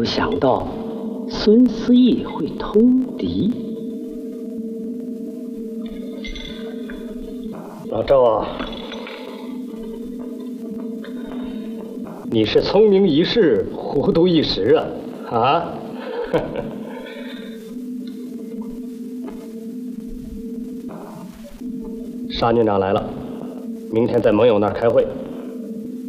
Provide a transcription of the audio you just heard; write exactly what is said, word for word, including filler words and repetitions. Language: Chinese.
有想到孙思义会通敌。老赵啊，你是聪明一世，糊涂一时啊！啊！沙军长来了，明天在盟友那儿开会。